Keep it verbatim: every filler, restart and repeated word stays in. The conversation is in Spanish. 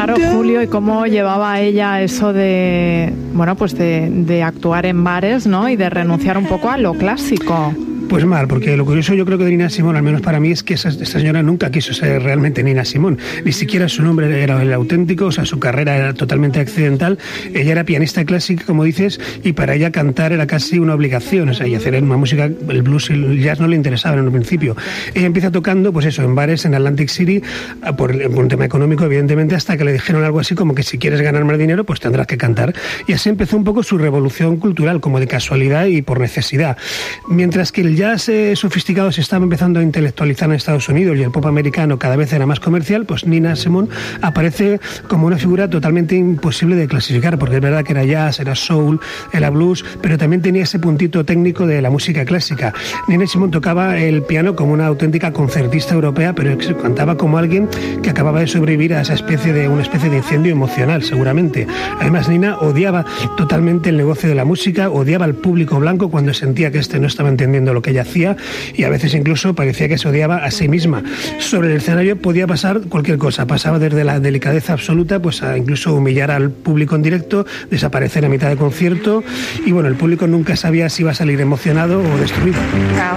Claro, Julio, y cómo llevaba ella eso de, bueno, pues de, de actuar en bares, ¿no? Y de renunciar un poco a lo clásico. Pues mal, porque lo curioso yo creo que de Nina Simone, al menos para mí, es que esa, esta señora nunca quiso ser realmente Nina Simone. Ni siquiera su nombre era el auténtico, o sea, su carrera era totalmente accidental. Ella era pianista clásica, como dices, y para ella cantar era casi una obligación. O sea, y hacer una música, el blues y el jazz no le interesaban en un principio. Ella empieza tocando, pues eso, en bares en Atlantic City, por, por un tema económico, evidentemente, hasta que le dijeron algo así como que si quieres ganar más dinero, pues tendrás que cantar. Y así empezó un poco su revolución cultural, como de casualidad y por necesidad. Mientras que el jazz eh, sofisticado se estaba empezando a intelectualizar en Estados Unidos y el pop americano cada vez era más comercial, pues Nina Simone aparece como una figura totalmente imposible de clasificar, porque es verdad que era jazz, era soul, era blues, pero también tenía ese puntito técnico de la música clásica. Nina Simone tocaba el piano como una auténtica concertista europea, pero cantaba como alguien que acababa de sobrevivir a esa especie de una especie de incendio emocional, seguramente. Además, Nina odiaba totalmente el negocio de la música, odiaba al público blanco cuando sentía que este no estaba entendiendo lo que ella hacía, y a veces incluso parecía que se odiaba a sí misma. Sobre el escenario podía pasar cualquier cosa, pasaba desde la delicadeza absoluta pues a incluso humillar al público en directo, desaparecer a mitad de concierto, y bueno, el público nunca sabía si iba a salir emocionado o destruido.